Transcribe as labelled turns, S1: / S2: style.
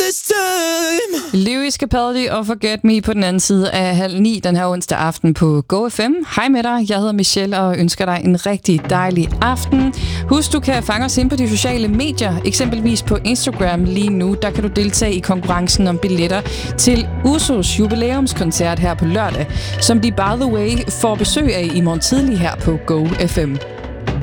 S1: this time.
S2: Lewis Capaldi og Forget Me på den anden side af 8:30 den her onsdag aften på GoFM. Hej med dig, jeg hedder Michelle og ønsker dig en rigtig dejlig aften. Husk, du kan fange os ind på de sociale medier, eksempelvis på Instagram lige nu. Der kan du deltage i konkurrencen om billetter til Usos jubilæumskoncert her på lørdag, som de by the way får besøg af i morgen tidlig her på GoFM.